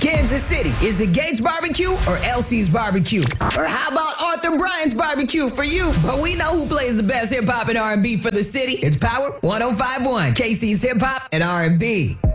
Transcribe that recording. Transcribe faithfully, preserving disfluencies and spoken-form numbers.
Kansas City, is it Gates Barbecue or Elsie's Barbecue? Or how about Arthur Bryant's Barbecue for you? But we know who plays the best hip hop and R and B for the city. It's Power one oh five point one, K C's Hip Hop and R and B.